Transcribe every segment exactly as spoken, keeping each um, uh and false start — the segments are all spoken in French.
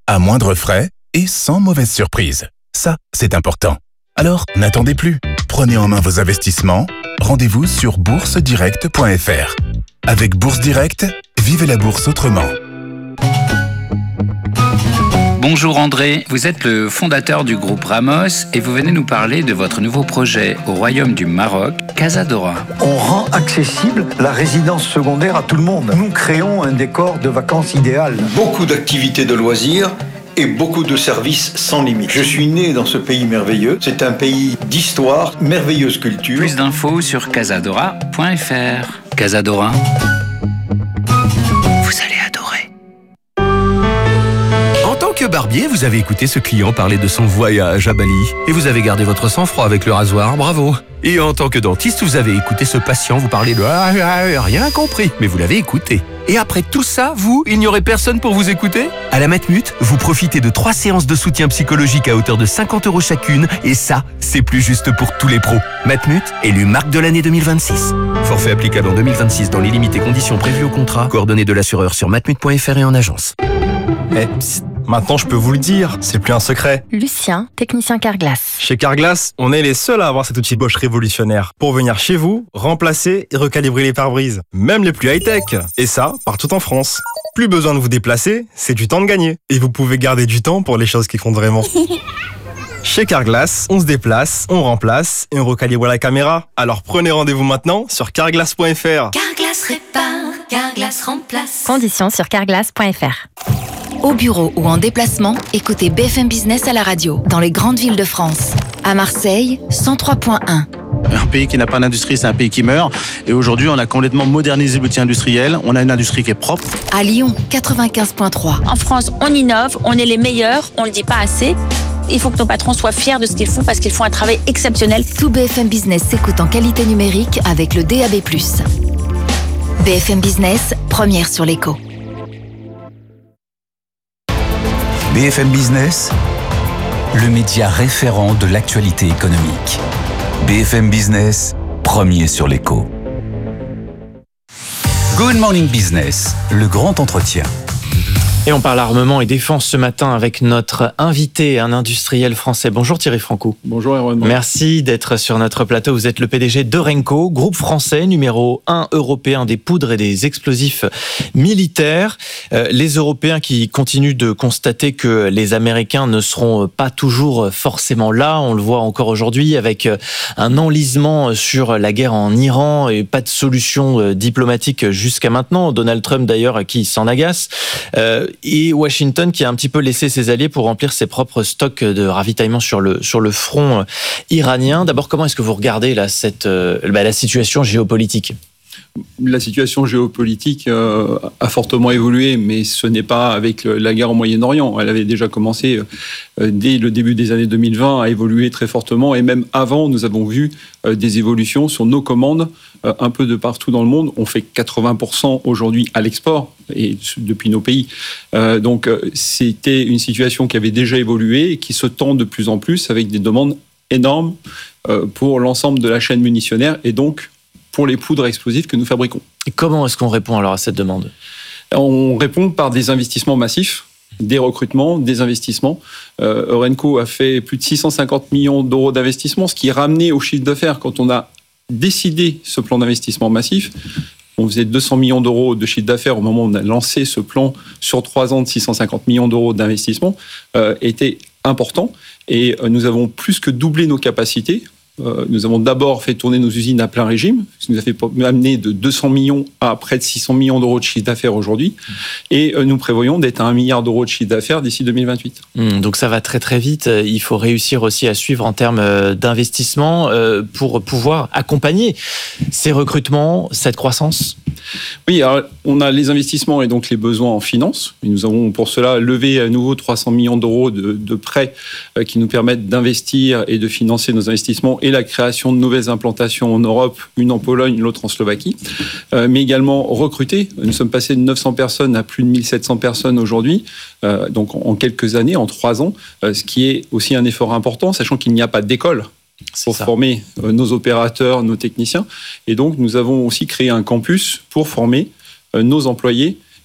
à moindre frais et sans mauvaise surprise. Ça, c'est important. Alors, n'attendez plus. Prenez en main vos investissements. Rendez-vous sur bourse direct point f r. Avec Bourse Direct, vivez la bourse autrement. Bonjour André, vous êtes le fondateur du groupe Ramos et vous venez nous parler de votre nouveau projet au Royaume du Maroc, Casadora. On rend accessible la résidence secondaire à tout le monde. Nous créons un décor de vacances idéal. Beaucoup d'activités de loisirs et beaucoup de services sans limite. Je suis né dans ce pays merveilleux. C'est un pays d'histoire, merveilleuse culture. Plus d'infos sur casadora point f r. Casadora, vous allez adorer. En tant que barbier, vous avez écouté ce client parler de son voyage à Bali et vous avez gardé votre sang-froid avec le rasoir, bravo. Et en tant que dentiste, vous avez écouté ce patient vous parler de ah, ah, rien compris, mais vous l'avez écouté. Et après tout ça, vous, il n'y aurait personne pour vous écouter ? À la Matmut, vous profitez de trois séances de soutien psychologique à hauteur de cinquante euros chacune, et ça, c'est plus juste pour tous les pros. Matmut, élu marque de l'année deux mille vingt-six. Forfait applicable en deux mille vingt-six dans les limites et conditions prévues au contrat. Coordonnées de l'assureur sur matmut point f r et en agence. Eh, psst, maintenant je peux vous le dire, c'est plus un secret. Lucien, technicien Carglass. Chez Carglass, on est les seuls à avoir cet outil Bosch révolutionnaire pour venir chez vous, remplacer et recalibrer les pare-brises, même les plus high-tech. Et ça, partout en France. Plus besoin de vous déplacer, c'est du temps de gagner. Et vous pouvez garder du temps pour les choses qui comptent vraiment. Chez Carglass, on se déplace, on remplace et on recalibre la caméra. Alors prenez rendez-vous maintenant sur carglass point f r. Carglass répare, Carglass remplace. Conditions sur carglass point f r. Au bureau ou en déplacement, écoutez B F M Business à la radio, dans les grandes villes de France. À Marseille, cent trois point un. Un pays qui n'a pas d'industrie, c'est un pays qui meurt. Et aujourd'hui, on a complètement modernisé l'outil industriel. On a une industrie qui est propre. À Lyon, quatre-vingt-quinze point trois. En France, on innove, on est les meilleurs, on ne le dit pas assez. Il faut que nos patrons soient fiers de ce qu'ils font parce qu'ils font un travail exceptionnel. Tout B F M Business s'écoute en qualité numérique avec le D A B plus. B F M Business, première sur l'écho. B F M Business, le média référent de l'actualité économique. B F M Business, premier sur l'écho. Good Morning Business, le grand entretien. Et on parle armement et défense ce matin avec notre invité, un industriel français. Bonjour Thierry Francoux. Bonjour Erwan. Merci d'être sur notre plateau. Vous êtes le P D G d'Eurenco, groupe français numéro un européen des poudres et des explosifs militaires. Euh, les Européens qui continuent de constater que les Américains ne seront pas toujours forcément là. On le voit encore aujourd'hui avec un enlisement sur la guerre en Iran et pas de solution diplomatique jusqu'à maintenant. Donald Trump d'ailleurs qui s'en agace. Euh, Et Washington qui a un petit peu laissé ses alliés pour remplir ses propres stocks de ravitaillement sur le, sur le front iranien. D'abord, comment est-ce que vous regardez là, cette, euh, bah, la situation géopolitique ? La situation géopolitique euh, a fortement évolué, mais ce n'est pas avec la guerre au Moyen-Orient. Elle avait déjà commencé euh, dès le début des années deux mille vingt à évoluer très fortement. Et même avant, nous avons vu euh, des évolutions sur nos commandes euh, un peu de partout dans le monde. On fait quatre-vingts pour cent aujourd'hui à l'export et depuis nos pays. Euh, donc, euh, c'était une situation qui avait déjà évolué et qui se tend de plus en plus avec des demandes énormes euh, pour l'ensemble de la chaîne munitionnaire et donc pour les poudres explosives que nous fabriquons. Et comment est-ce qu'on répond alors à cette demande ? On répond par des investissements massifs, des recrutements, des investissements. Euh, Eurenco a fait plus de six cent cinquante millions d'euros d'investissement, ce qui est ramené au chiffre d'affaires quand on a décidé ce plan d'investissement massif. On faisait deux cents millions d'euros de chiffre d'affaires au moment où on a lancé ce plan sur trois ans de six cent cinquante millions d'euros d'investissement, euh, était important. Et euh, nous avons plus que doublé nos capacités. Euh, nous avons d'abord fait tourner nos usines à plein régime, ce qui nous a fait amener de deux cents millions à près de six cents millions d'euros de chiffre d'affaires aujourd'hui. Et euh, nous prévoyons d'être à un milliard d'euros de chiffre d'affaires d'ici deux mille vingt-huit. Mmh, donc ça va très très vite. Il faut réussir aussi à suivre en termes d'investissement euh, pour pouvoir accompagner ces recrutements, cette croissance. Oui, alors on a les investissements et donc les besoins en finance. Et nous avons pour cela levé à nouveau trois cents millions d'euros de, de prêts euh, qui nous permettent d'investir et de financer nos investissements et la création de nouvelles implantations en Europe, une en Pologne, l'autre en Slovaquie, euh, mais également recruter. Nous sommes passés de neuf cents personnes à plus de mille sept cents personnes aujourd'hui, euh, donc en, en quelques années, en trois ans, euh, ce qui est aussi un effort important, sachant qu'il n'y a pas d'école pour former euh, nos opérateurs, nos techniciens. Et donc, nous avons aussi créé un campus pour former euh, nos employés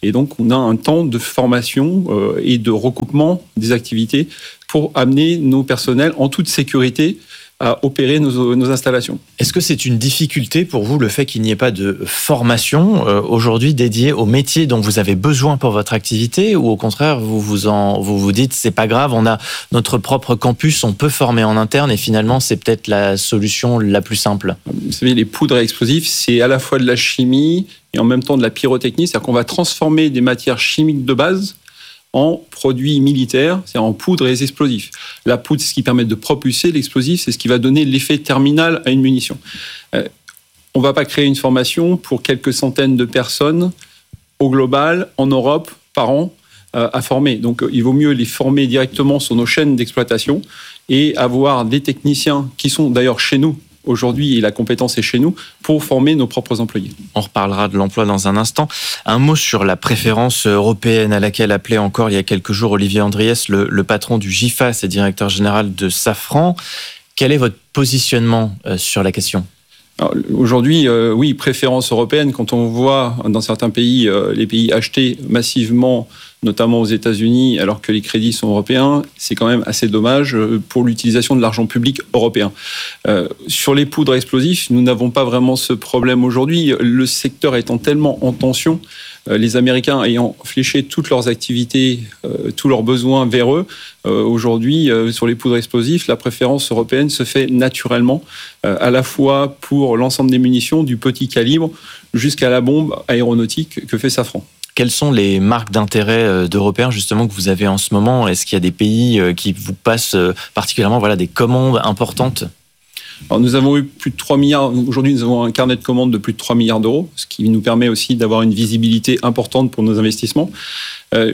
Et donc, on a un temps de formation euh, et de recoupement des activités pour amener nos personnels en toute sécurité à opérer nos, nos installations. Est-ce que c'est une difficulté pour vous, le fait qu'il n'y ait pas de formation euh, aujourd'hui dédiée au métier dont vous avez besoin pour votre activité, ou au contraire, vous vous, en, vous vous dites, c'est pas grave, on a notre propre campus, on peut former en interne, et finalement, c'est peut-être la solution la plus simple? Vous savez, les poudres à explosifs, c'est à la fois de la chimie et en même temps de la pyrotechnie, c'est-à-dire qu'on va transformer des matières chimiques de base en produits militaires, c'est-à-dire en poudre et les explosifs. La poudre, c'est ce qui permet de propulser, l'explosif, c'est ce qui va donner l'effet terminal à une munition. Euh, on ne va pas créer une formation pour quelques centaines de personnes au global, en Europe, par an, euh, à former. Donc, euh, il vaut mieux les former directement sur nos chaînes d'exploitation et avoir des techniciens qui sont d'ailleurs chez nous aujourd'hui, et la compétence est chez nous, pour former nos propres employés. On reparlera de l'emploi dans un instant. Un mot sur la préférence européenne à laquelle appelait encore il y a quelques jours Olivier Andriès, le, le patron du GIFAS et directeur général de Safran. Quel est votre positionnement euh, sur la question ? Alors, aujourd'hui, euh, oui, préférence européenne. Quand on voit dans certains pays, euh, les pays acheter massivement, notamment aux États-Unis, alors que les crédits sont européens, c'est quand même assez dommage pour l'utilisation de l'argent public européen. Euh, sur les poudres explosifs, nous n'avons pas vraiment ce problème aujourd'hui. Le secteur étant tellement en tension, euh, les Américains ayant fléché toutes leurs activités, euh, tous leurs besoins vers eux, euh, aujourd'hui, euh, sur les poudres explosifs, la préférence européenne se fait naturellement, euh, à la fois pour l'ensemble des munitions, du petit calibre jusqu'à la bombe aéronautique que fait Safran. Quelles sont les marques d'intérêt d'Européens justement que vous avez en ce moment ? Est-ce qu'il y a des pays qui vous passent particulièrement voilà, des commandes importantes ? Alors, nous avons eu plus de trois milliards. Aujourd'hui, nous avons un carnet de commandes de plus de trois milliards d'euros, ce qui nous permet aussi d'avoir une visibilité importante pour nos investissements. Euh,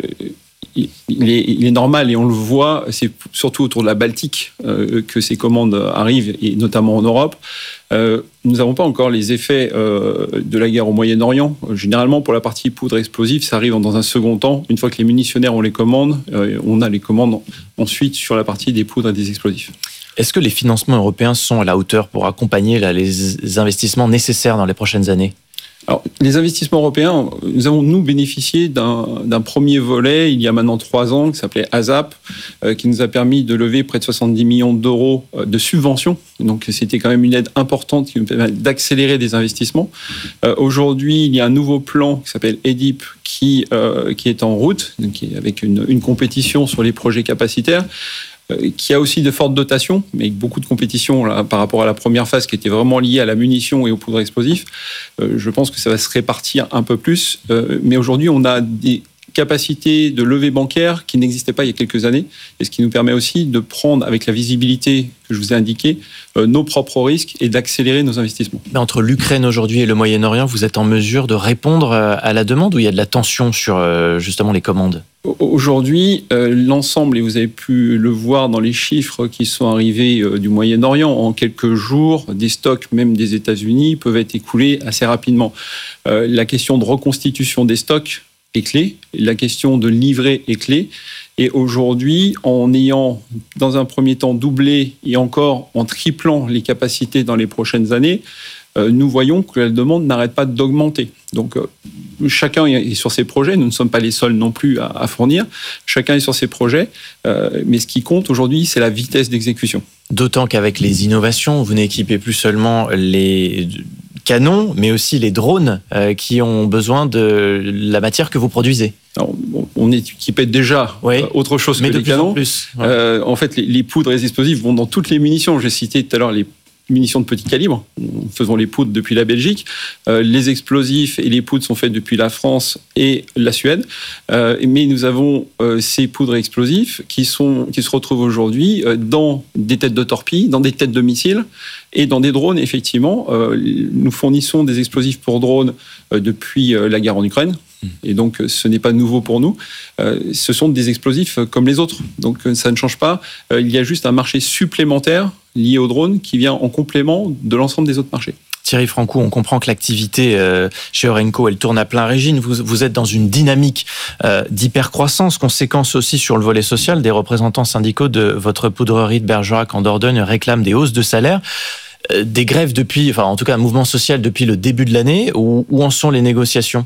il, est, il est normal, et on le voit, c'est surtout autour de la Baltique euh, que ces commandes arrivent, et notamment en Europe. Euh, nous n'avons pas encore les effets euh, de la guerre au Moyen-Orient. Généralement, pour la partie poudre explosive, ça arrive dans un second temps. Une fois que les munitionnaires ont les commandes, euh, on a les commandes ensuite sur la partie des poudres et des explosifs. Est-ce que les financements européens sont à la hauteur pour accompagner là, les investissements nécessaires dans les prochaines années ? Alors, les investissements européens, nous avons, nous, bénéficié d'un, d'un premier volet, il y a maintenant trois ans, qui s'appelait ASAP, euh, qui nous a permis de lever près de soixante-dix millions d'euros de subventions. Donc, c'était quand même une aide importante qui nous permet d'accélérer des investissements. Euh, aujourd'hui, il y a un nouveau plan qui s'appelle EDIP, qui, euh, qui est en route, donc avec une, une compétition sur les projets capacitaires, qui a aussi de fortes dotations, mais avec beaucoup de compétition là, par rapport à la première phase qui était vraiment liée à la munition et aux poudres explosives. Euh, je pense que ça va se répartir un peu plus. Euh, mais aujourd'hui, on a des capacités de levée bancaire qui n'existaient pas il y a quelques années, et ce qui nous permet aussi de prendre, avec la visibilité que je vous ai indiquée, euh, nos propres risques et d'accélérer nos investissements. Mais entre l'Ukraine aujourd'hui et le Moyen-Orient, vous êtes en mesure de répondre à la demande, ou il y a de la tension sur euh, justement les commandes ? Aujourd'hui, euh, l'ensemble, et vous avez pu le voir dans les chiffres qui sont arrivés euh, du Moyen-Orient, en quelques jours, des stocks même des États-Unis peuvent être écoulés assez rapidement. Euh, la question de reconstitution des stocks est clé, la question de livrer est clé. Et aujourd'hui, en ayant dans un premier temps doublé et encore en triplant les capacités dans les prochaines années, euh, nous voyons que la demande n'arrête pas d'augmenter. Donc, euh, chacun est sur ses projets. Nous ne sommes pas les seuls non plus à, à fournir. Chacun est sur ses projets. Euh, mais ce qui compte aujourd'hui, c'est la vitesse d'exécution. D'autant qu'avec les innovations, vous n'équipez plus seulement les canons, mais aussi les drones euh, qui ont besoin de la matière que vous produisez. Alors, on équipait déjà oui, autre chose mais que de les plus canons. En plus, ouais. euh, en fait, les, les poudres et les explosifs vont dans toutes les munitions. J'ai cité tout à l'heure les munitions de petit calibre. Nous faisons les poudres depuis la Belgique. Euh, les explosifs et les poudres sont faits depuis la France et la Suède. Euh, mais nous avons euh, ces poudres et explosifs qui, sont, qui se retrouvent aujourd'hui euh, dans des têtes de torpilles, dans des têtes de missiles et dans des drones, effectivement. Euh, nous fournissons des explosifs pour drones euh, depuis euh, la guerre en Ukraine. Et donc, ce n'est pas nouveau pour nous. Euh, ce sont des explosifs comme les autres. Donc, ça ne change pas. Euh, il y a juste un marché supplémentaire lié aux drones qui vient en complément de l'ensemble des autres marchés. Thierry Francou, on comprend que l'activité euh, chez Orenco, elle tourne à plein régime. Vous, vous êtes dans une dynamique euh, d'hypercroissance, conséquence aussi sur le volet social. Des représentants syndicaux de votre poudrerie de Bergerac en Dordogne réclament des hausses de salaire. Euh, des grèves depuis, enfin en tout cas un mouvement social depuis le début de l'année. Où, où en sont les négociations ?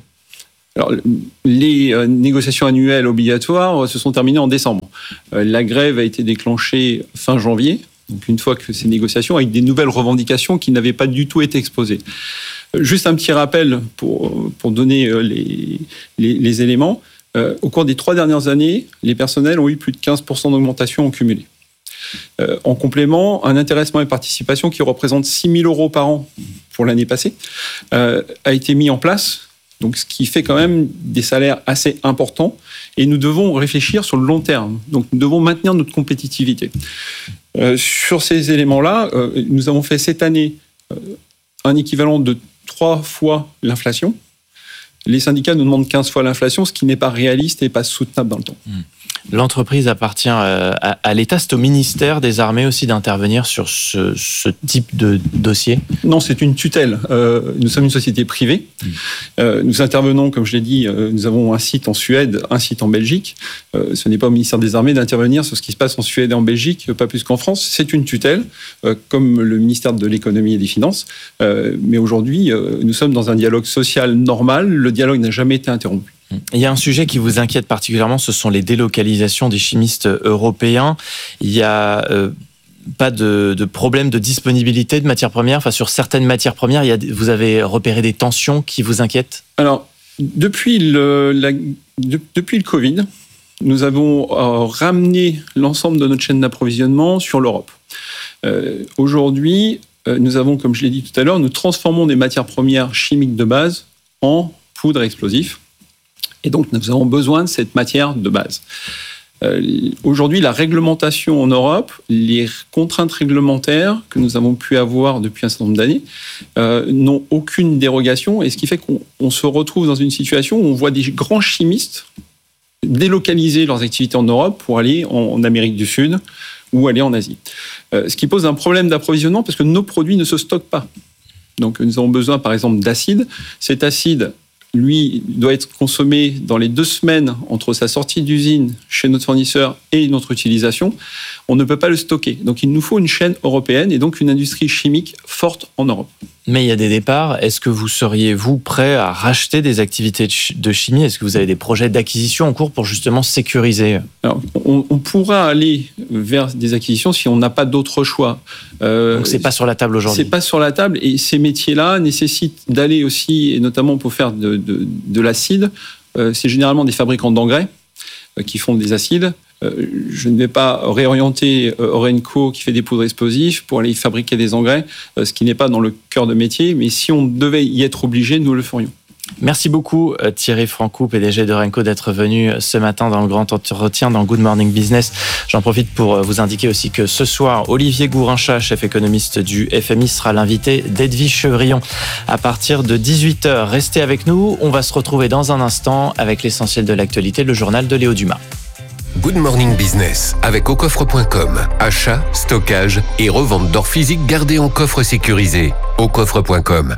Alors, les euh, négociations annuelles obligatoires se sont terminées en décembre. Euh, la grève a été déclenchée fin janvier, donc une fois que ces négociations, avec des nouvelles revendications qui n'avaient pas du tout été exposées. Euh, juste un petit rappel pour, pour donner euh, les, les, les éléments. Euh, au cours des trois dernières années, les personnels ont eu plus de quinze pour cent d'augmentation en cumulé. Euh, en complément, un intéressement et participation qui représente six mille euros par an pour l'année passée euh, a été mis en place. Donc, ce qui fait quand même des salaires assez importants. Et nous devons réfléchir sur le long terme. Donc, nous devons maintenir notre compétitivité. Euh, sur ces éléments-là, euh, nous avons fait cette année euh, un équivalent de trois fois l'inflation. Les syndicats nous demandent quinze fois l'inflation, ce qui n'est pas réaliste et pas soutenable dans le temps. Mmh. L'entreprise appartient à, à l'État. C'est au ministère des Armées aussi d'intervenir sur ce, ce type de dossier ? Non, c'est une tutelle. Euh, nous sommes une société privée. Mmh. Euh, nous intervenons, comme je l'ai dit, euh, nous avons un site en Suède, un site en Belgique. Euh, ce n'est pas au ministère des Armées d'intervenir sur ce qui se passe en Suède et en Belgique, pas plus qu'en France. C'est une tutelle, euh, comme le ministère de l'Économie et des Finances. Euh, mais aujourd'hui, euh, nous sommes dans un dialogue social normal. Le dialogue n'a jamais été interrompu. Il y a un sujet qui vous inquiète particulièrement, ce sont les délocalisations des chimistes européens. Il n'y a euh, pas de, de problème de disponibilité de matières premières. Enfin, sur certaines matières premières, il y a, vous avez repéré des tensions qui vous inquiètent ? Alors, depuis le, la, de, depuis le Covid, nous avons euh, ramené l'ensemble de notre chaîne d'approvisionnement sur l'Europe. Euh, aujourd'hui, euh, nous avons, comme je l'ai dit tout à l'heure, nous transformons des matières premières chimiques de base en poudre explosive. Et donc, nous avons besoin de cette matière de base. Euh, aujourd'hui, la réglementation en Europe, les contraintes réglementaires que nous avons pu avoir depuis un certain nombre d'années, euh, n'ont aucune dérogation. Et ce qui fait qu'on on se retrouve dans une situation où on voit des grands chimistes délocaliser leurs activités en Europe pour aller en, en Amérique du Sud ou aller en Asie. Euh, ce qui pose un problème d'approvisionnement parce que nos produits ne se stockent pas. Donc, nous avons besoin, par exemple, d'acide. Cet acide, lui, doit être consommé dans les deux semaines entre sa sortie d'usine chez notre fournisseur et notre utilisation. On ne peut pas le stocker. Donc, il nous faut une chaîne européenne et donc une industrie chimique forte en Europe. Mais il y a des départs. Est-ce que vous seriez, vous, prêt à racheter des activités de chimie ? Est-ce que vous avez des projets d'acquisition en cours pour justement sécuriser ? Alors, on, on pourra aller vers des acquisitions si on n'a pas d'autre choix. Euh, Donc, c'est pas sur la table aujourd'hui ? C'est pas sur la table. Et ces métiers-là nécessitent d'aller aussi, et notamment pour faire de, de, de l'acide, euh, c'est généralement des fabricants d'engrais euh, qui font des acides. Je ne vais pas réorienter Orenco qui fait des poudres explosives pour aller fabriquer des engrais, ce qui n'est pas dans le cœur de métier, mais si on devait y être obligé, nous le ferions. Merci beaucoup Thierry Francou, P D G d'Orenco, d'être venu ce matin dans le grand entretien dans Good Morning Business. J'en profite pour vous indiquer aussi que ce soir, Olivier Gourincha, chef économiste du F M I, sera l'invité d'Edwige Chevrillon à partir de dix-huit heures. Restez avec nous, on va se retrouver dans un instant avec l'essentiel de l'actualité, le journal de Léo Dumas. Good Morning Business avec au coffre point com. Achat, stockage et revente d'or physique gardé en coffre sécurisé. au coffre point com.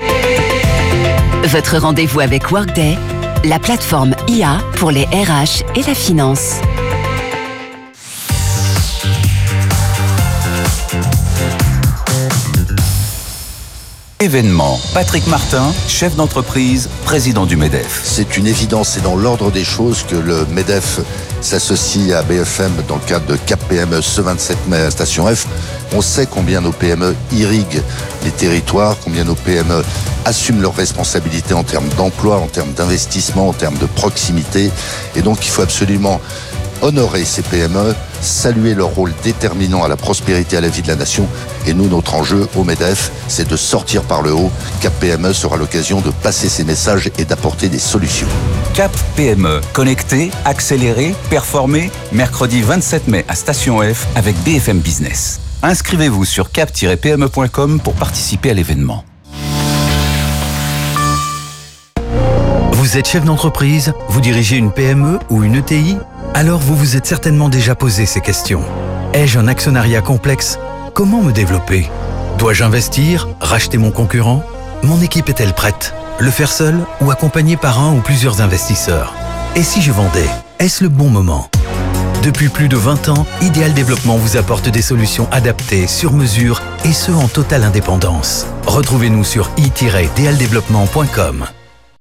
Votre rendez-vous avec Workday, la plateforme I A pour les R H et la finance. Événement. Patrick Martin, chef d'entreprise, président du MEDEF. C'est une évidence, c'est dans l'ordre des choses que le MEDEF s'associe à B F M dans le cadre de Cap P M E ce vingt-sept mai à Station F. On sait combien nos P M E irriguent les territoires, combien nos P M E assument leurs responsabilités en termes d'emploi, en termes d'investissement, en termes de proximité. Et donc il faut absolument honorer ces P M E, saluer leur rôle déterminant à la prospérité et à la vie de la nation. Et nous, notre enjeu au MEDEF, c'est de sortir par le haut. Cap P M E sera l'occasion de passer ces messages et d'apporter des solutions. Cap P M E, connecté, accéléré, performé, mercredi vingt-sept mai à Station F avec B F M Business. Inscrivez-vous sur cap tiret p m e point com pour participer à l'événement. Vous êtes chef d'entreprise, vous dirigez une P M E ou une E T I ? Alors vous vous êtes certainement déjà posé ces questions. Ai-je un actionnariat complexe ? Comment me développer ? Dois-je investir ? Racheter mon concurrent ? Mon équipe est-elle prête ? Le faire seul ou accompagné par un ou plusieurs investisseurs ? Et si je vendais ? Est-ce le bon moment ? Depuis plus de vingt ans, Ideal Développement vous apporte des solutions adaptées, sur mesure et ce en totale indépendance. Retrouvez-nous sur i tiret d l développement point com.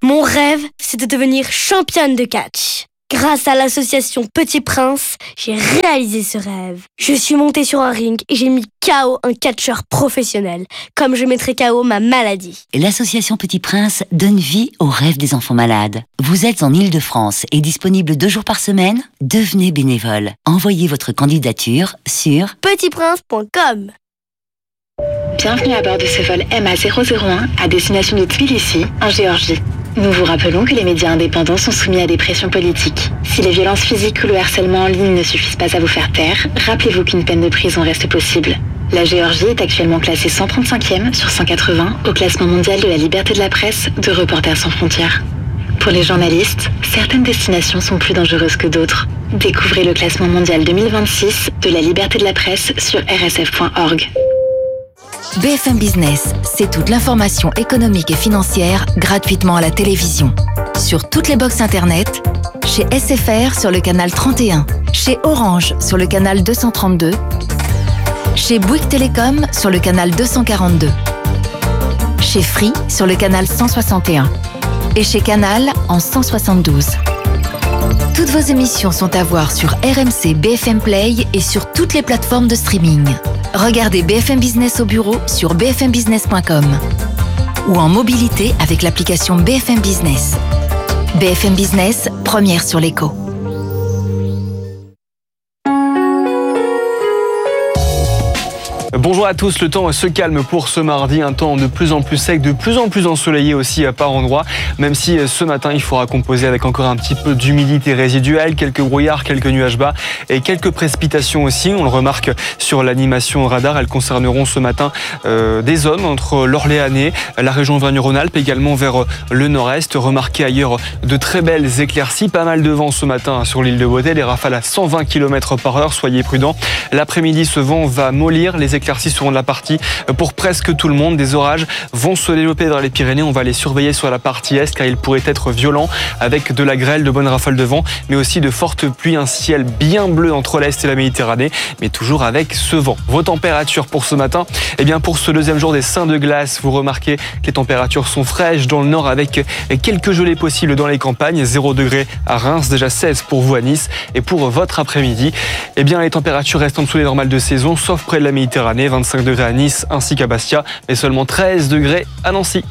Mon rêve, c'est de devenir championne de catch. Grâce à l'association Petit Prince, j'ai réalisé ce rêve. Je suis montée sur un ring et j'ai mis K O un catcheur professionnel, comme je mettrai K O ma maladie. L'association Petit Prince donne vie aux rêves des enfants malades. Vous êtes en Île-de-France et disponible deux jours par semaine? Devenez bénévole. Envoyez votre candidature sur petit prince point com. Bienvenue à bord de ce vol M A zéro zéro un à destination de Tbilissi, en Géorgie. Nous vous rappelons que les médias indépendants sont soumis à des pressions politiques. Si les violences physiques ou le harcèlement en ligne ne suffisent pas à vous faire taire, rappelez-vous qu'une peine de prison reste possible. La Géorgie est actuellement classée cent trente-cinquième sur cent quatre-vingts au classement mondial de la liberté de la presse de Reporters sans frontières. Pour les journalistes, certaines destinations sont plus dangereuses que d'autres. Découvrez le classement mondial deux mille vingt-six de la liberté de la presse sur r s f point org. B F M Business, c'est toute l'information économique et financière gratuitement à la télévision. Sur toutes les box internet, chez S F R sur le canal trente et un, chez Orange sur le canal deux cent trente-deux, chez Bouygues Télécom sur le canal deux cent quarante-deux, chez Free sur le canal cent soixante et un et chez Canal en cent soixante-douze. Toutes vos émissions sont à voir sur R M C B F M Play et sur toutes les plateformes de streaming. Regardez B F M Business au bureau sur b f m business point com ou en mobilité avec l'application B F M Business. B F M Business, première sur l'écho. Bonjour à tous, le temps se calme pour ce mardi, un temps de plus en plus sec, de plus en plus ensoleillé aussi par endroits, même si ce matin il faudra composer avec encore un petit peu d'humidité résiduelle, quelques brouillards, quelques nuages bas et quelques précipitations aussi. On le remarque sur l'animation radar, elles concerneront ce matin euh, des zones entre l'Orléanais, la région Auvergne-Rhône-Alpes, également vers le nord-est. Remarquez ailleurs de très belles éclaircies, pas mal de vent ce matin sur l'île de Beauté, les rafales à cent vingt kilomètres par heure, soyez prudents. L'après-midi, ce vent va mollir, les éclaircies seront de la partie pour presque tout le monde. Des orages vont se développer dans les Pyrénées. On va les surveiller sur la partie est car ils pourraient être violents avec de la grêle, de bonnes rafales de vent, mais aussi de fortes pluies. Un ciel bien bleu entre l'Est et la Méditerranée, mais toujours avec ce vent. Vos températures pour ce matin, eh bien pour ce deuxième jour des Saints de glace, vous remarquez que les températures sont fraîches dans le nord avec quelques gelées possibles dans les campagnes. zéro degré à Reims, déjà seize pour vous à Nice. Et pour votre après-midi, eh bien les températures restent en dessous des normales de saison, sauf près de la Méditerranée. vingt-cinq degrés à Nice ainsi qu'à Bastia, mais seulement treize degrés à Nancy.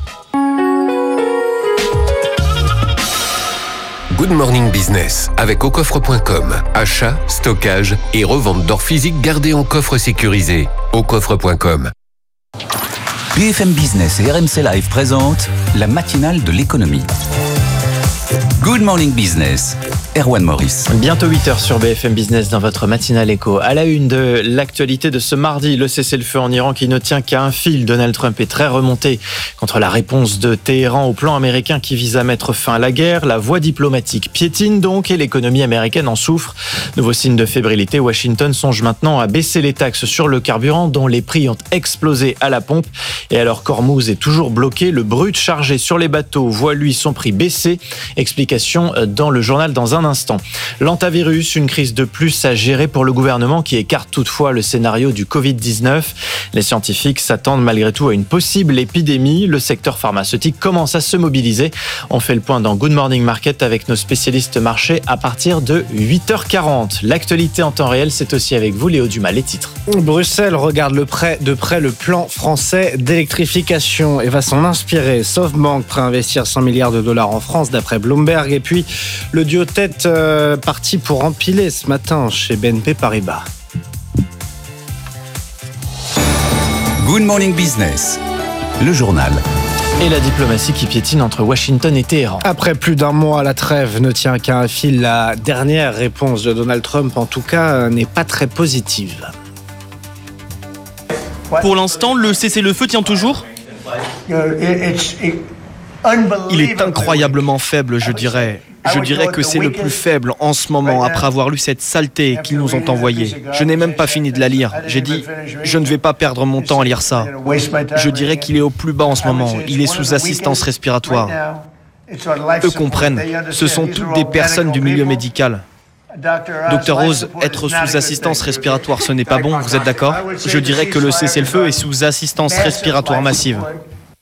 Good Morning Business avec au coffre point com. Achat, stockage et revente d'or physique gardé en coffre sécurisé. au coffre point com. B F M Business et R M C Live présentent la matinale de l'économie. Good Morning Business, Erwan Maurice. Bientôt huit heures sur B F M Business dans votre matinale éco. À la une de l'actualité de ce mardi, le cessez-le-feu en Iran qui ne tient qu'à un fil. Donald Trump est très remonté contre la réponse de Téhéran au plan américain qui vise à mettre fin à la guerre. La voie diplomatique piétine donc et l'économie américaine en souffre. Nouveau signe de fébrilité, Washington songe maintenant à baisser les taxes sur le carburant dont les prix ont explosé à la pompe. Et alors qu'Ormuz est toujours bloqué, le brut chargé sur les bateaux voit lui son prix baisser. Explication dans le journal dans un instant. L'antavirus, une crise de plus à gérer pour le gouvernement qui écarte toutefois le scénario du covid dix-neuf. Les scientifiques s'attendent malgré tout à une possible épidémie. Le secteur pharmaceutique commence à se mobiliser. On fait le point dans Good Morning Market avec nos spécialistes marché à partir de huit heures quarante. L'actualité en temps réel, c'est aussi avec vous, Léo Dumas. Les titres. Bruxelles regarde le près, de près le plan français d'électrification et va s'en inspirer. SoftBank prêt à investir cent milliards de dollars en France d'après Bloomberg. Et puis le duo tête euh, parti pour empiler ce matin chez B N P Paribas. Good Morning Business, le journal. Et la diplomatie qui piétine entre Washington et Téhéran. Après plus d'un mois, la trêve ne tient qu'à un fil. La dernière réponse de Donald Trump, en tout cas, n'est pas très positive. Pour l'instant, le cessez-le-feu tient toujours ? Il est incroyablement faible, je dirais. Je dirais que c'est le plus faible en ce moment, après avoir lu cette saleté qu'ils nous ont envoyée. Je n'ai même pas fini de la lire. J'ai dit, je ne vais pas perdre mon temps à lire ça. Je dirais qu'il est au plus bas en ce moment. Il est sous assistance respiratoire. Eux comprennent. Ce sont toutes des personnes du milieu médical. Docteur Rose, être sous assistance respiratoire, ce n'est pas bon, vous êtes d'accord ? Je dirais que le cessez-le-feu est sous assistance respiratoire massive.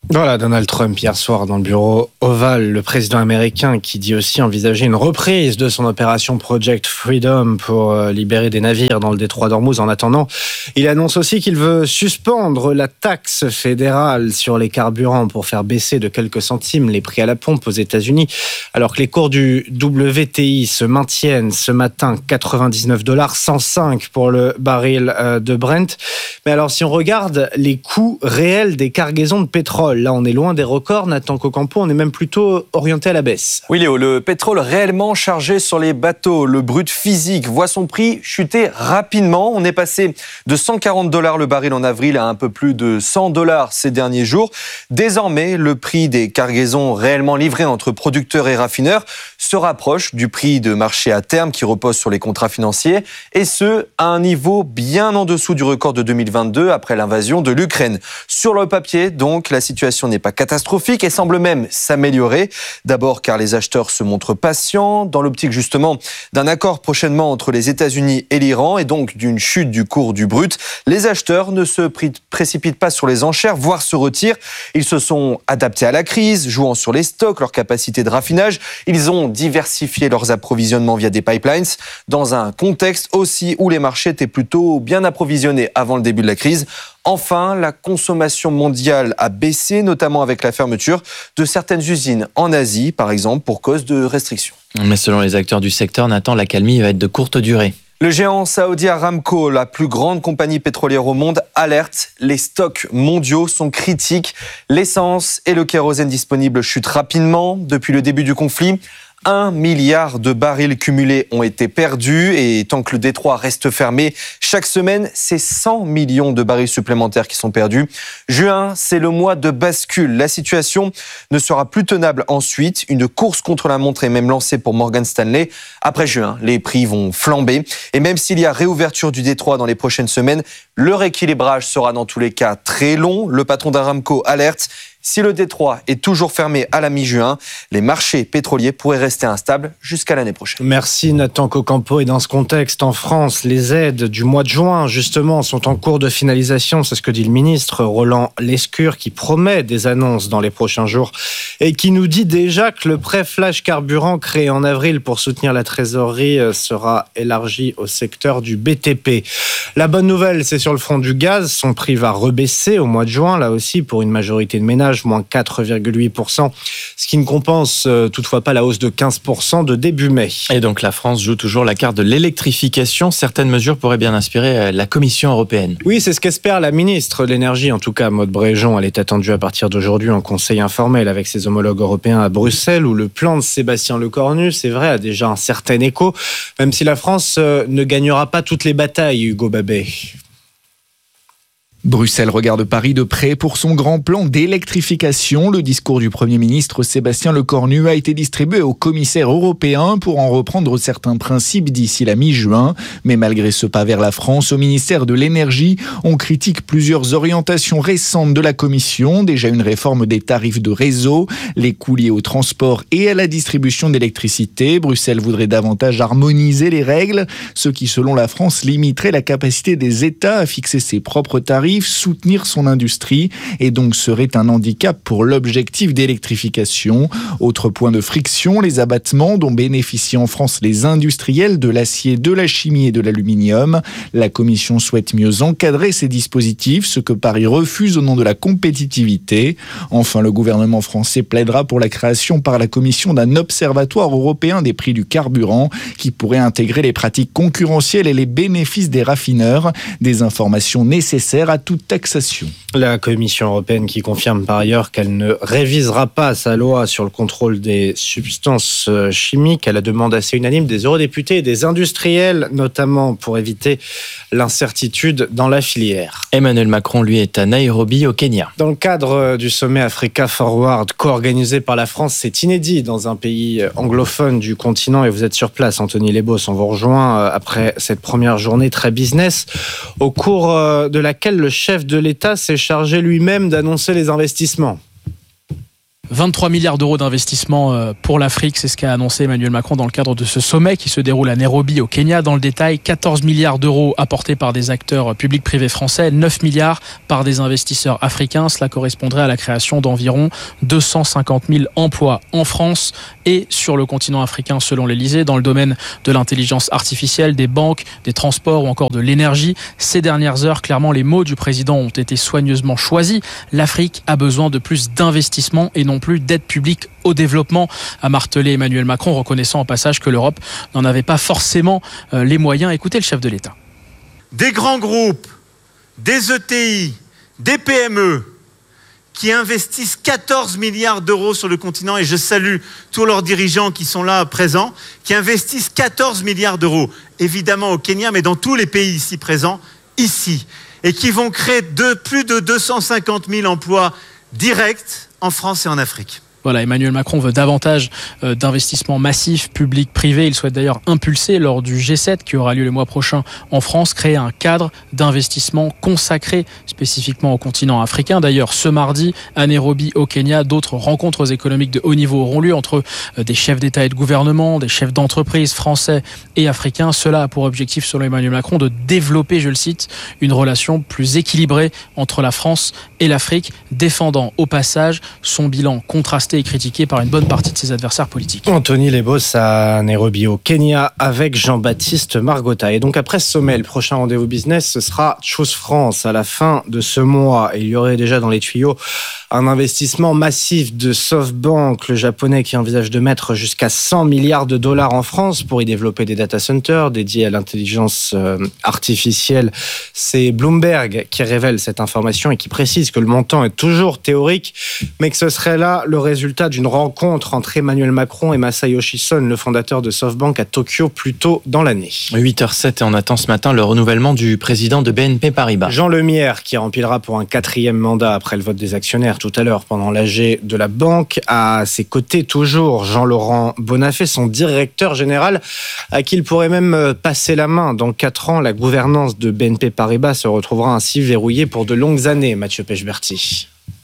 Voilà, Donald Trump hier soir dans le bureau Oval, le président américain qui dit aussi envisager une reprise de son opération Project Freedom pour libérer des navires dans le détroit d'Ormuz. En attendant, il annonce aussi qu'il veut suspendre la taxe fédérale sur les carburants pour faire baisser de quelques centimes les prix à la pompe aux États-Unis, alors que les cours du W T I se maintiennent ce matin, quatre-vingt-dix-neuf dollars cent cinq pour le baril de Brent. Mais alors si on regarde les coûts réels des cargaisons de pétrole, là, on est loin des records. Nathan Cocampo, on est même plutôt orienté à la baisse. Oui, Léo, le pétrole réellement chargé sur les bateaux, le brut physique, voit son prix chuter rapidement. On est passé de cent quarante dollars le baril en avril à un peu plus de cent dollars ces derniers jours. Désormais, le prix des cargaisons réellement livrées entre producteurs et raffineurs se rapproche du prix de marché à terme qui repose sur les contrats financiers, et ce, à un niveau bien en dessous du record de deux mille vingt-deux après l'invasion de l'Ukraine. Sur le papier, donc, la situation n'est pas catastrophique et semble même s'améliorer. D'abord car les acheteurs se montrent patients, dans l'optique justement d'un accord prochainement entre les États-Unis et l'Iran, et donc d'une chute du cours du brut. Les acheteurs ne se précipitent pas sur les enchères, voire se retirent. Ils se sont adaptés à la crise, jouant sur les stocks, leur capacité de raffinage. Ils ont diversifié leurs approvisionnements via des pipelines, dans un contexte aussi où les marchés étaient plutôt bien approvisionnés avant le début de la crise. Enfin, la consommation mondiale a baissé, notamment avec la fermeture de certaines usines en Asie, par exemple, pour cause de restrictions. Mais selon les acteurs du secteur, Nathan, l'accalmie va être de courte durée. Le géant saoudien Aramco, la plus grande compagnie pétrolière au monde, alerte. Les stocks mondiaux sont critiques. L'essence et le kérosène disponibles chutent rapidement depuis le début du conflit. Un milliard de barils cumulés ont été perdus, et tant que le détroit reste fermé, chaque semaine, c'est cent millions de barils supplémentaires qui sont perdus. Juin, c'est le mois de bascule. La situation ne sera plus tenable ensuite. Une course contre la montre est même lancée pour Morgan Stanley. Après juin, les prix vont flamber. Et même s'il y a réouverture du détroit dans les prochaines semaines, le rééquilibrage sera dans tous les cas très long. Le patron d'Aramco alerte. Si le détroit est toujours fermé à la mi-juin, les marchés pétroliers pourraient rester instables jusqu'à l'année prochaine. Merci Nathan Cocampo. Et dans ce contexte, en France, les aides du mois de juin, justement, sont en cours de finalisation. C'est ce que dit le ministre Roland Lescure, qui promet des annonces dans les prochains jours et qui nous dit déjà que le prêt flash carburant créé en avril pour soutenir la trésorerie sera élargi au secteur du B T P. La bonne nouvelle, c'est sur le front du gaz. Son prix va rebaisser au mois de juin, là aussi, pour une majorité de ménages, moins quatre virgule huit pour cent, ce qui ne compense euh, toutefois pas la hausse de quinze pour cent de début mai. Et donc la France joue toujours la carte de l'électrification. Certaines mesures pourraient bien inspirer la Commission européenne. Oui, c'est ce qu'espère la ministre de l'Énergie, en tout cas Maud Bréjon. Elle est attendue à partir d'aujourd'hui en conseil informel avec ses homologues européens à Bruxelles, où le plan de Sébastien Lecornu, c'est vrai, a déjà un certain écho, même si la France euh, ne gagnera pas toutes les batailles, Hugo Babet. Bruxelles regarde Paris de près pour son grand plan d'électrification. Le discours du Premier ministre Sébastien Lecornu a été distribué aux commissaires européens pour en reprendre certains principes d'ici la mi-juin. Mais malgré ce pas vers la France, au ministère de l'Énergie, on critique plusieurs orientations récentes de la Commission. Déjà une réforme des tarifs de réseau, les coûts liés au transport et à la distribution d'électricité. Bruxelles voudrait davantage harmoniser les règles, ce qui, selon la France, limiterait la capacité des États à fixer ses propres tarifs, soutenir son industrie, et donc serait un handicap pour l'objectif d'électrification. Autre point de friction, les abattements dont bénéficient en France les industriels de l'acier, de la chimie et de l'aluminium. La Commission souhaite mieux encadrer ces dispositifs, ce que Paris refuse au nom de la compétitivité. Enfin, le gouvernement français plaidera pour la création par la Commission d'un observatoire européen des prix du carburant qui pourrait intégrer les pratiques concurrentielles et les bénéfices des raffineurs, des informations nécessaires à toute taxation. La Commission européenne qui confirme par ailleurs qu'elle ne révisera pas sa loi sur le contrôle des substances chimiques à la demande assez unanime des eurodéputés et des industriels, notamment pour éviter l'incertitude dans la filière. Emmanuel Macron, lui, est à Nairobi, au Kenya. Dans le cadre du sommet Africa Forward, co-organisé par la France, c'est inédit dans un pays anglophone du continent, et vous êtes sur place, Anthony Lebos. On vous rejoint après cette première journée très business, au cours de laquelle le chef de l'État s'est chargé lui-même d'annoncer les investissements. vingt-trois milliards d'euros d'investissement pour l'Afrique, c'est ce qu'a annoncé Emmanuel Macron dans le cadre de ce sommet qui se déroule à Nairobi au Kenya. Dans le détail, quatorze milliards d'euros apportés par des acteurs publics privés français, neuf milliards par des investisseurs africains. Cela correspondrait à la création d'environ deux cent cinquante mille emplois en France et sur le continent africain selon l'Elysée, dans le domaine de l'intelligence artificielle, des banques, des transports ou encore de l'énergie. Ces dernières heures, clairement, les mots du président ont été soigneusement choisis. L'Afrique a besoin de plus d'investissements et non plus d'aide publique au développement, a martelé Emmanuel Macron, reconnaissant au passage que l'Europe n'en avait pas forcément les moyens. Écoutez le chef de l'État. Des grands groupes, des E T I, des P M E qui investissent quatorze milliards d'euros sur le continent, et je salue tous leurs dirigeants qui sont là présents, qui investissent quatorze milliards d'euros, évidemment au Kenya, mais dans tous les pays ici présents, ici, et qui vont créer de, plus de deux cent cinquante mille emplois directs en France et en Afrique. Voilà, Emmanuel Macron veut davantage euh, d'investissements massifs, publics, privés. Il souhaite d'ailleurs impulser lors du G sept qui aura lieu le mois prochain en France, créer un cadre d'investissement consacré spécifiquement au continent africain. D'ailleurs, ce mardi, à Nairobi, au Kenya, d'autres rencontres économiques de haut niveau auront lieu entre euh, des chefs d'État et de gouvernement, des chefs d'entreprise français et africains. Cela a pour objectif, selon Emmanuel Macron, de développer, je le cite, une relation plus équilibrée entre la France et l'Afrique, défendant au passage son bilan contrasté et critiqué par une bonne partie de ses adversaires politiques. Anthony Lebos à Nairobi au Kenya avec Jean-Baptiste Margotta. Et donc après ce sommet, le prochain rendez-vous business, ce sera Choose France à la fin de ce mois. Et il y aurait déjà dans les tuyaux un investissement massif de SoftBank, le japonais qui envisage de mettre jusqu'à cent milliards de dollars en France pour y développer des data centers dédiés à l'intelligence artificielle. C'est Bloomberg qui révèle cette information et qui précise que le montant est toujours théorique, mais que ce serait là le résultat d'une rencontre entre Emmanuel Macron et Masayoshi Son, le fondateur de SoftBank, à Tokyo plus tôt dans l'année. huit heures zéro sept et on attend ce matin le renouvellement du président de B N P Paribas. Jean Lemierre, qui remplira pour un quatrième mandat après le vote des actionnaires tout à l'heure pendant l'A G de la banque. À ses côtés, toujours Jean-Laurent Bonnafé, son directeur général, à qui il pourrait même passer la main. Dans quatre ans, la gouvernance de B N P Paribas se retrouvera ainsi verrouillée pour de longues années. Mathieu Pechberti.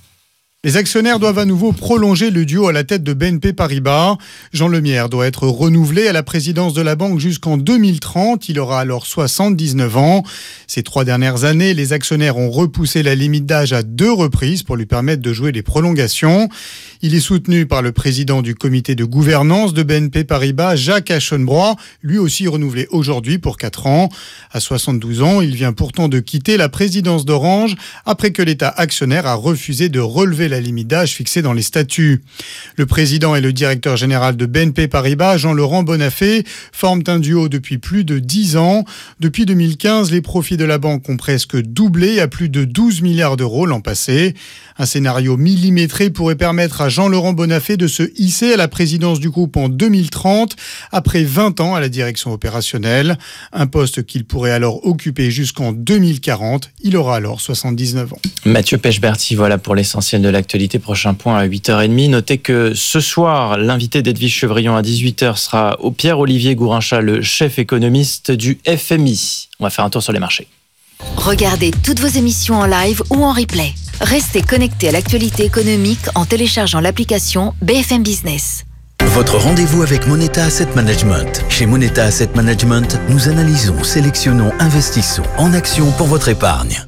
Les actionnaires doivent à nouveau prolonger le duo à la tête de B N P Paribas. Jean Lemierre doit être renouvelé à la présidence de la banque jusqu'en deux mille trente. Il aura alors soixante-dix-neuf ans. Ces trois dernières années, les actionnaires ont repoussé la limite d'âge à deux reprises pour lui permettre de jouer les prolongations. Il est soutenu par le président du comité de gouvernance de B N P Paribas, Jacques Aschenbroich, lui aussi renouvelé aujourd'hui pour quatre ans. À soixante-douze ans, il vient pourtant de quitter la présidence d'Orange après que l'État actionnaire a refusé de relever la limite d'âge fixée dans les statuts. Le président et le directeur général de B N P Paribas, Jean-Laurent Bonnafé, forment un duo depuis plus de dix ans. Depuis deux mille quinze, les profits de la banque ont presque doublé à plus de douze milliards d'euros l'an passé. Un scénario millimétré pourrait permettre à Jean-Laurent Bonnafé de se hisser à la présidence du groupe en deux mille trente, après vingt ans à la direction opérationnelle. Un poste qu'il pourrait alors occuper jusqu'en deux mille quarante. Il aura alors soixante-dix-neuf ans. Mathieu Pechberti, voilà pour l'essentiel de l'actualité. Prochain point à huit heures trente. Notez que ce soir, l'invité d'Edwige Chevrillon à dix-huit heures sera au Pierre-Olivier Gourinchas, le chef économiste du F M I. On va faire un tour sur les marchés. Regardez toutes vos émissions en live ou en replay. Restez connectés à l'actualité économique en téléchargeant l'application B F M Business. Votre rendez-vous avec Moneta Asset Management. Chez Moneta Asset Management, nous analysons, sélectionnons, investissons en actions pour votre épargne.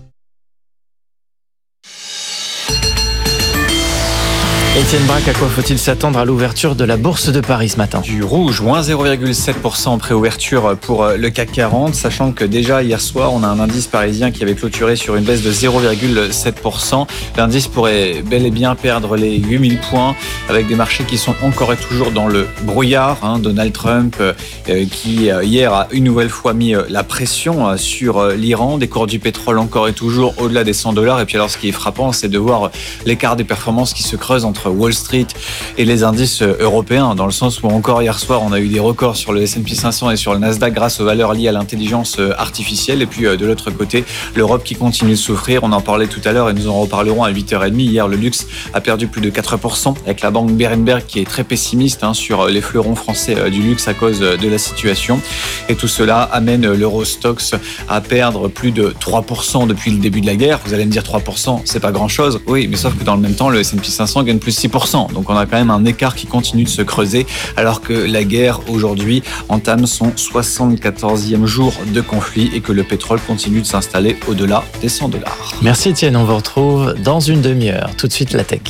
Étienne Braque, à quoi faut-il s'attendre à l'ouverture de la Bourse de Paris ce matin ? Du rouge, moins zéro virgule sept pour cent en préouverture pour le C A C quarante, sachant que déjà hier soir, on a un indice parisien qui avait clôturé sur une baisse de zéro virgule sept pour cent. L'indice pourrait bel et bien perdre les huit mille points, avec des marchés qui sont encore et toujours dans le brouillard. Hein. Donald Trump, euh, qui euh, hier a une nouvelle fois mis euh, la pression euh, sur euh, l'Iran, des cours du pétrole encore et toujours au-delà des cent dollars. Et puis alors, ce qui est frappant, c'est de voir l'écart des performances qui se creuse entre Wall Street et les indices européens, dans le sens où encore hier soir on a eu des records sur le S and P cinq cents et sur le Nasdaq grâce aux valeurs liées à l'intelligence artificielle, et puis de l'autre côté l'Europe qui continue de souffrir. On en parlait tout à l'heure et nous en reparlerons à huit heures trente. Hier, le luxe a perdu plus de quatre pour cent, avec la banque Berenberg qui est très pessimiste hein, sur les fleurons français du luxe à cause de la situation, et tout cela amène l'Eurostoxx à perdre plus de trois pour cent depuis le début de la guerre. Vous allez me dire trois pour cent, c'est pas grand chose. Oui, mais sauf que dans le même temps le S and P cinq cents gagne plus six pour cent. Donc on a quand même un écart qui continue de se creuser, alors que la guerre aujourd'hui entame son soixante-quatorzième jour de conflit et que le pétrole continue de s'installer au-delà des cent dollars. Merci Étienne, on vous retrouve dans une demi-heure. Tout de suite la tech.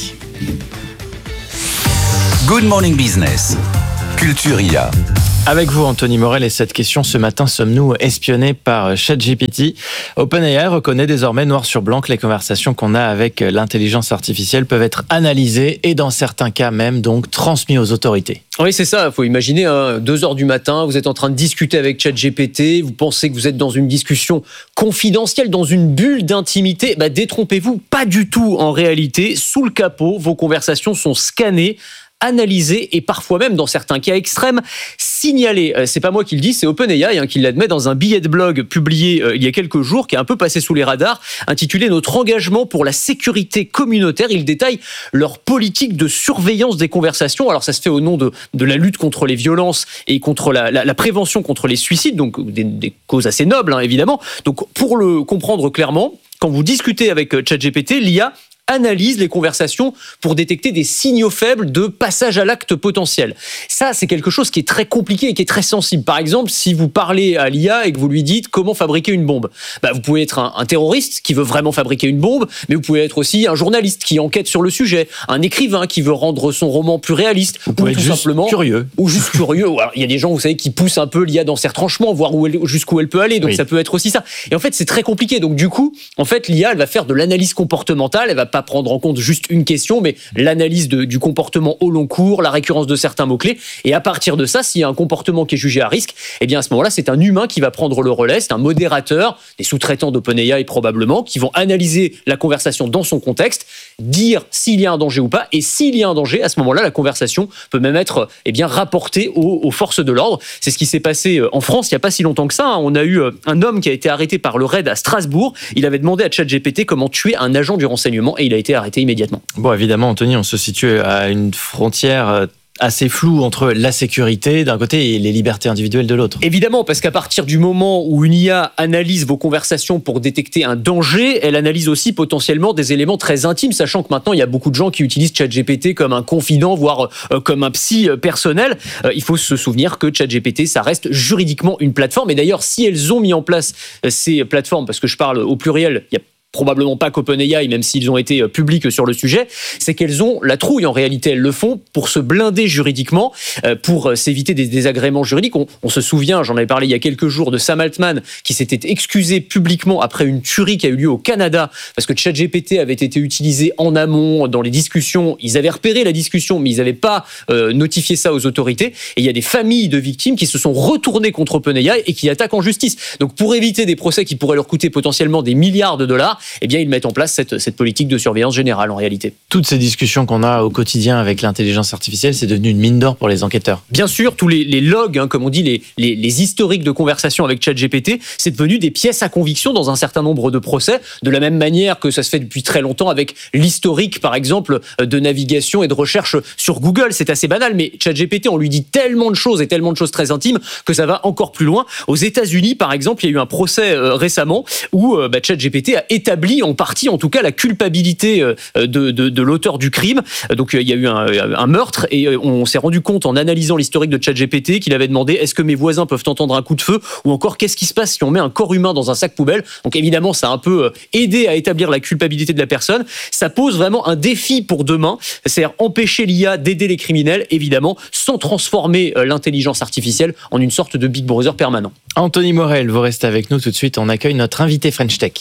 Good Morning Business, Culture I A. Avec vous, Anthony Morel, et cette question, ce matin, sommes-nous espionnés par ChatGPT ? OpenAI reconnaît désormais noir sur blanc que les conversations qu'on a avec l'intelligence artificielle peuvent être analysées et dans certains cas même donc transmises aux autorités. Oui, c'est ça. Il faut imaginer, hein, deux heures du matin, vous êtes en train de discuter avec ChatGPT, vous pensez que vous êtes dans une discussion confidentielle, dans une bulle d'intimité. Bah, détrompez-vous, pas du tout en réalité. Sous le capot, vos conversations sont scannées, analysé et parfois même, dans certains cas extrêmes, signalé. C'est pas moi qui le dis, c'est OpenAI hein, qui l'admet dans un billet de blog publié euh, il y a quelques jours, qui est un peu passé sous les radars, intitulé « Notre engagement pour la sécurité communautaire ». Il détaille leur politique de surveillance des conversations. Alors ça se fait au nom de, de la lutte contre les violences et contre la, la, la prévention contre les suicides, donc des, des causes assez nobles hein, évidemment. Donc pour le comprendre clairement, quand vous discutez avec ChatGPT, l'I A analyse les conversations pour détecter des signaux faibles de passage à l'acte potentiel. Ça, c'est quelque chose qui est très compliqué et qui est très sensible. Par exemple, si vous parlez à l'I A et que vous lui dites comment fabriquer une bombe, bah, vous pouvez être un, un terroriste qui veut vraiment fabriquer une bombe, mais vous pouvez être aussi un journaliste qui enquête sur le sujet, un écrivain qui veut rendre son roman plus réaliste, vous pouvez ou tout être juste simplement curieux, ou juste curieux. Alors, il y a des gens, vous savez, qui poussent un peu l'I A dans ses retranchements, voir où elle, jusqu'où elle peut aller. Donc oui. Ça peut être aussi ça. Et en fait, c'est très compliqué. Donc du coup, en fait, l'I A, elle va faire de l'analyse comportementale. Elle va pas prendre en compte juste une question, mais l'analyse de, du comportement au long cours, la récurrence de certains mots-clés. Et à partir de ça, s'il y a un comportement qui est jugé à risque, eh bien à ce moment-là, c'est un humain qui va prendre le relais. C'est un modérateur, des sous-traitants d'OpenAI probablement, qui vont analyser la conversation dans son contexte, dire s'il y a un danger ou pas. Et s'il y a un danger, à ce moment-là, la conversation peut même être eh bien rapportée aux, aux forces de l'ordre. C'est ce qui s'est passé en France il n'y a pas si longtemps que ça. On a eu un homme qui a été arrêté par le raid à Strasbourg. Il avait demandé à ChatGPT comment tuer un agent du renseignement et il a été arrêté immédiatement. Bon, évidemment, Anthony, on se situe à une frontière assez floue entre la sécurité d'un côté et les libertés individuelles de l'autre. Évidemment, parce qu'à partir du moment où une I A analyse vos conversations pour détecter un danger, elle analyse aussi potentiellement des éléments très intimes, sachant que maintenant, il y a beaucoup de gens qui utilisent ChatGPT comme un confident, voire euh, comme un psy personnel. Euh, il faut se souvenir que ChatGPT, ça reste juridiquement une plateforme. Et d'ailleurs, si elles ont mis en place euh, ces plateformes, parce que je parle au pluriel, il y a probablement pas qu'OpenAI, même s'ils ont été publics sur le sujet, c'est qu'elles ont la trouille. En réalité, elles le font pour se blinder juridiquement, pour s'éviter des désagréments juridiques. On, on se souvient, j'en avais parlé il y a quelques jours, de Sam Altman qui s'était excusé publiquement après une tuerie qui a eu lieu au Canada, parce que ChatGPT avait été utilisé en amont dans les discussions. Ils avaient repéré la discussion, mais ils n'avaient pas euh, notifié ça aux autorités. Et il y a des familles de victimes qui se sont retournées contre OpenAI et qui attaquent en justice. Donc pour éviter des procès qui pourraient leur coûter potentiellement des milliards de dollars, eh bien, ils mettent en place cette, cette politique de surveillance générale, en réalité. Toutes ces discussions qu'on a au quotidien avec l'intelligence artificielle, c'est devenu une mine d'or pour les enquêteurs. Bien sûr, tous les, les logs, hein, comme on dit, les, les, les historiques de conversation avec ChatGPT, c'est devenu des pièces à conviction dans un certain nombre de procès, de la même manière que ça se fait depuis très longtemps avec l'historique, par exemple, de navigation et de recherche sur Google. C'est assez banal, mais ChatGPT, on lui dit tellement de choses et tellement de choses très intimes que ça va encore plus loin. Aux États-Unis, par exemple, il y a eu un procès euh, récemment où euh, bah, ChatGPT a établi en partie, en tout cas, la culpabilité de, de, de l'auteur du crime. Donc, il y a eu un, un meurtre et on s'est rendu compte en analysant l'historique de ChatGPT qu'il avait demandé est-ce que mes voisins peuvent entendre un coup de feu ou encore qu'est-ce qui se passe si on met un corps humain dans un sac poubelle. Donc, évidemment, ça a un peu aidé à établir la culpabilité de la personne. Ça pose vraiment un défi pour demain, c'est-à-dire empêcher l'I A d'aider les criminels, évidemment, sans transformer l'intelligence artificielle en une sorte de Big Brother permanent. Anthony Morel, vous restez avec nous tout de suite. On accueille notre invité French Tech.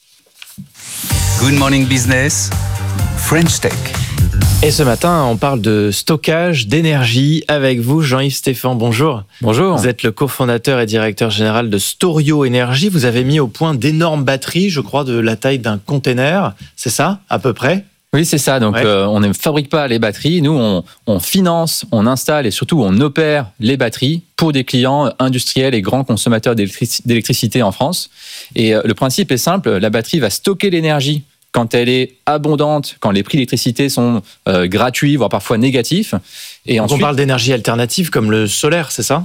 Good Morning Business, French Tech. Et ce matin, on parle de stockage d'énergie avec vous, Jean-Yves Stéphan. Bonjour. Bonjour. Vous êtes le cofondateur et directeur général de Storio Énergie. Vous avez mis au point d'énormes batteries, je crois, de la taille d'un container. C'est ça, à peu près ? Oui, c'est ça. Donc, ouais. euh, on ne fabrique pas les batteries. Nous, on, on finance, on installe et surtout, on opère les batteries pour des clients industriels et grands consommateurs d'électric- d'électricité en France. Et euh, le principe est simple. La batterie va stocker l'énergie quand elle est abondante, quand les prix d'électricité sont euh, gratuits, voire parfois négatifs. Et ensuite, on parle d'énergie alternative comme le solaire, c'est ça ?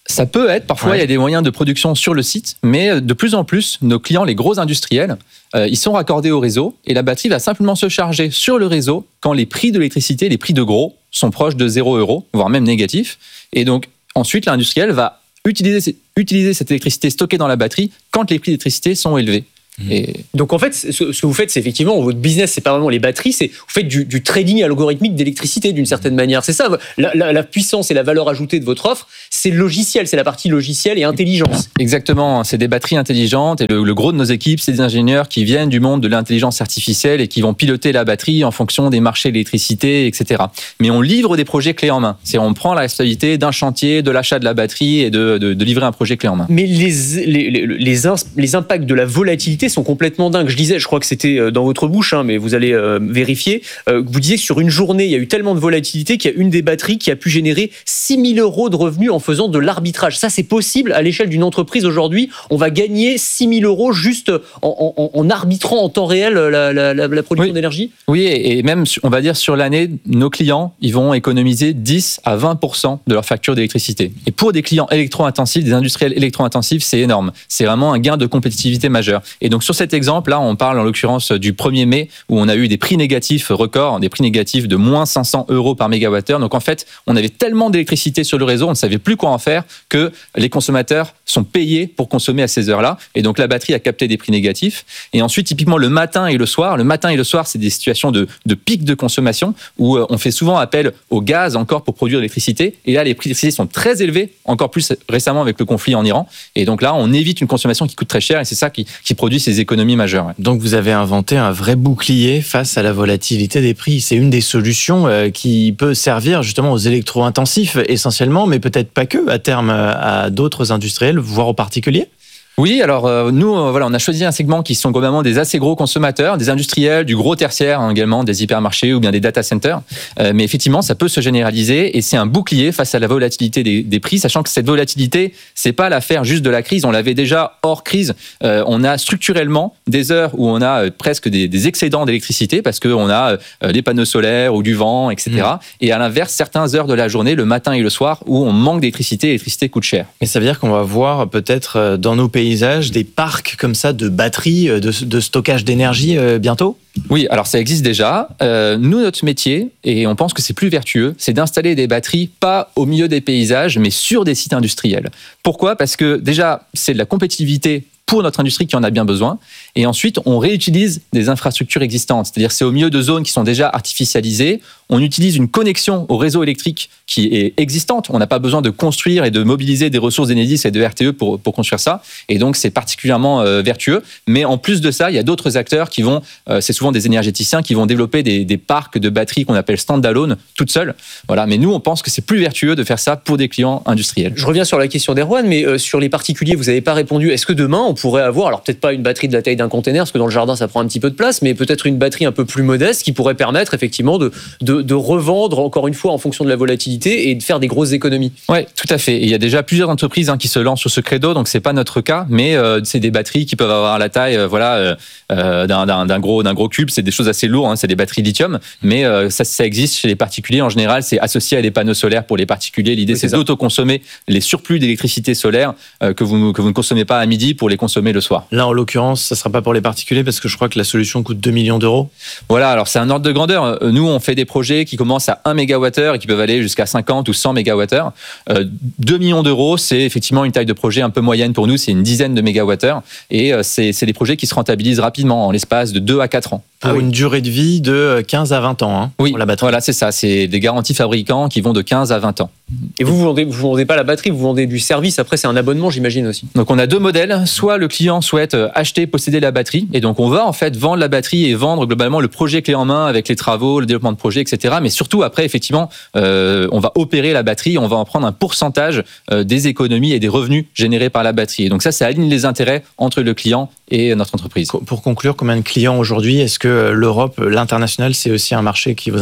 Ça peut être, parfois ouais. il y a des moyens de production sur le site, mais de plus en plus, nos clients, les gros industriels, euh, ils sont raccordés au réseau et la batterie va simplement se charger sur le réseau quand les prix de l'électricité, les prix de gros, sont proches de zéro euro, voire même négatifs. Et donc, ensuite, l'industriel va utiliser, utiliser cette électricité stockée dans la batterie quand les prix d'électricité sont élevés. Et... Donc en fait, ce que vous faites, c'est effectivement, votre business, c'est pas vraiment les batteries, c'est vous faites du, du trading algorithmique d'électricité d'une certaine manière. C'est ça, la, la, la puissance et la valeur ajoutée de votre offre, c'est logiciel, c'est la partie logiciel et intelligence. Exactement, c'est des batteries intelligentes et le, le gros de nos équipes, c'est des ingénieurs qui viennent du monde de l'intelligence artificielle et qui vont piloter la batterie en fonction des marchés de l'électricité, et cetera. Mais on livre des projets clés en main. C'est on prend la responsabilité d'un chantier, de l'achat de la batterie et de, de, de livrer un projet clé en main. Mais les, les, les, les, ins, les impacts de la volatilité sont complètement dingues. Je disais, je crois que c'était dans votre bouche, hein, mais vous allez euh, vérifier. Euh, vous disiez que sur une journée, il y a eu tellement de volatilité qu'il y a une des batteries qui a pu générer six mille euros de revenus en faisant de l'arbitrage. Ça, c'est possible à l'échelle d'une entreprise aujourd'hui. On va gagner six mille euros juste en, en, en arbitrant en temps réel la, la, la, la production oui. d'énergie. Oui, et même, on va dire, sur l'année, nos clients, ils vont économiser dix à vingt pour cent de leur facture d'électricité. Et pour des clients électro-intensifs, des industriels électro-intensifs, c'est énorme. C'est vraiment un gain de compétitivité majeur. Et donc, sur cet exemple, là, on parle en l'occurrence du premier mai où on a eu des prix négatifs records, des prix négatifs de moins cinq cents euros par mégawattheure. Donc en fait, on avait tellement d'électricité sur le réseau, on ne savait plus quoi en faire que les consommateurs sont payés pour consommer à ces heures-là. Et donc la batterie a capté des prix négatifs. Et ensuite, typiquement le matin et le soir, le matin et le soir, c'est des situations de, de pic de consommation où on fait souvent appel au gaz encore pour produire l'électricité. Et là, les prix d'électricité sont très élevés, encore plus récemment avec le conflit en Iran. Et donc là, on évite une consommation qui coûte très cher et c'est ça qui, qui produit ces économies majeures. Ouais. Donc vous avez inventé un vrai bouclier face à la volatilité des prix. C'est une des solutions euh, qui peut servir justement aux électro-intensifs essentiellement, mais peut-être pas que, à terme à d'autres industriels, voire aux particuliers. Oui, alors euh, nous, euh, voilà, on a choisi un segment qui sont globalement des assez gros consommateurs, des industriels, du gros tertiaire hein, également, des hypermarchés ou bien des data centers. Euh, mais effectivement, ça peut se généraliser et c'est un bouclier face à la volatilité des, des prix, sachant que cette volatilité, c'est pas l'affaire juste de la crise. On l'avait déjà hors crise. Euh, on a structurellement des heures où on a euh, presque des, des excédents d'électricité parce qu'on a euh, des panneaux solaires ou du vent, et cetera. Mmh. Et à l'inverse, certaines heures de la journée, le matin et le soir, où on manque d'électricité, l'électricité coûte cher. Et ça veut dire qu'on va voir peut-être dans nos pays des parcs comme ça de batteries, de, de stockage d'énergie euh, bientôt ? Oui, alors ça existe déjà. Euh, nous, notre métier, et on pense que c'est plus vertueux, c'est d'installer des batteries pas au milieu des paysages, mais sur des sites industriels. Pourquoi ? Parce que déjà, c'est de la compétitivité pour notre industrie qui en a bien besoin. Et ensuite, on réutilise des infrastructures existantes. C'est-à-dire c'est au milieu de zones qui sont déjà artificialisées. On utilise une connexion au réseau électrique qui est existante. On n'a pas besoin de construire et de mobiliser des ressources d'Enedis et de R T E pour, pour construire ça. Et donc, c'est particulièrement euh, vertueux. Mais en plus de ça, il y a d'autres acteurs qui vont, euh, c'est souvent des énergéticiens, qui vont développer des, des parcs de batteries qu'on appelle stand-alone, toutes seules. Voilà. Mais nous, on pense que c'est plus vertueux de faire ça pour des clients industriels. Je reviens sur la question d'Erwan, mais euh, sur les particuliers, vous n'avez pas répondu. Est-ce que demain, on pourrait avoir, alors peut-être pas une batterie de la taille d'un container, parce que dans le jardin, ça prend un petit peu de place, mais peut-être une batterie un peu plus modeste qui pourrait permettre effectivement de, de, de revendre, encore une fois, en fonction de la volatilité et de faire des grosses économies. Oui, tout à fait. Et il y a déjà plusieurs entreprises hein, qui se lancent sur ce credo, donc c'est pas notre cas, mais euh, c'est des batteries qui peuvent avoir la taille euh, voilà, euh, d'un, d'un, d'un, gros, d'un gros cube. C'est des choses assez lourdes, hein, c'est des batteries lithium, mais euh, ça, ça existe chez les particuliers. En général, c'est associé à des panneaux solaires pour les particuliers. L'idée, oui, c'est, c'est d'autoconsommer les surplus d'électricité solaire euh, que, vous, que vous ne consommez pas à midi pour les consommer le soir. Là, en l'occurrence, ça ne sera pas pour les particuliers parce que je crois que la solution coûte deux millions d'euros. Voilà, alors c'est un ordre de grandeur. Nous, on fait des projets qui commencent à un mégawattheure et qui peuvent aller jusqu'à cinquante ou cent mégawattheures. Euh, deux millions d'euros, c'est effectivement une taille de projet un peu moyenne pour nous, c'est une dizaine de mégawattheures. Et euh, c'est, c'est des projets qui se rentabilisent rapidement, en l'espace de deux à quatre ans. Pour ah oui. Une durée de vie de quinze à vingt ans hein, oui, pour la batterie. Voilà, c'est ça. C'est des garanties fabricants qui vont de quinze à vingt ans. Et vous, vous vendez, vous vendez pas la batterie, vous vendez du service. Après, c'est un abonnement, j'imagine aussi. Donc, on a deux modèles. Soit le client souhaite acheter, posséder la batterie. Et donc, on va en fait vendre la batterie et vendre globalement le projet clé en main avec les travaux, le développement de projet, et cetera. Mais surtout, après, effectivement, euh, on va opérer la batterie. On va en prendre un pourcentage euh, des économies et des revenus générés par la batterie. Et donc, ça, ça aligne les intérêts entre le client et notre entreprise. Pour conclure, combien de clients aujourd'hui ? Est-ce que l'Europe, l'international, c'est aussi un marché qui vous intéresse ?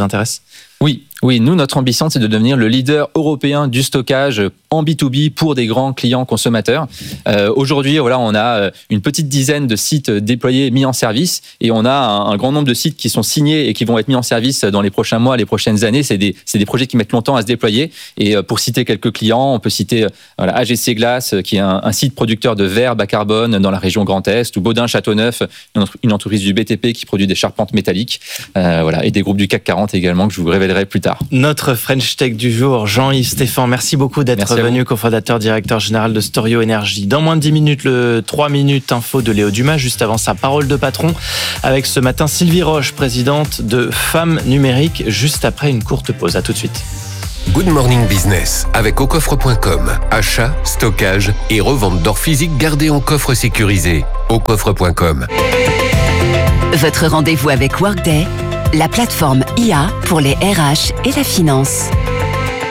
Oui. Oui, nous, notre ambition, c'est de devenir le leader européen du stockage en B deux B pour des grands clients consommateurs. Euh, aujourd'hui, voilà, on a une petite dizaine de sites déployés, mis en service, et on a un, un grand nombre de sites qui sont signés et qui vont être mis en service dans les prochains mois, les prochaines années. C'est des, c'est des projets qui mettent longtemps à se déployer. Et pour citer quelques clients, on peut citer voilà, A G C Glace, qui est un, un site producteur de verre bas carbone dans la région Grand Est, ou Baudin Châteauneuf, une entreprise du B T P qui produit des charpentes métalliques, euh, voilà, et des groupes du C A C quarante également que je vous révélerai plus tard. Notre French Tech du jour, Jean-Yves Stéphan, merci beaucoup d'être merci venu, cofondateur, directeur général de Storio Énergie. Dans moins de dix minutes, le trois minutes info de Léo Dumas, juste avant sa parole de patron, avec ce matin Sylvie Roche, présidente de Femmes Numériques, juste après une courte pause. À tout de suite. Good Morning Business avec au coffre point com. Achat, stockage et revente d'or physique gardé en coffre sécurisé. au coffre point com. Votre rendez-vous avec Workday, la plateforme I A pour les R H et la finance.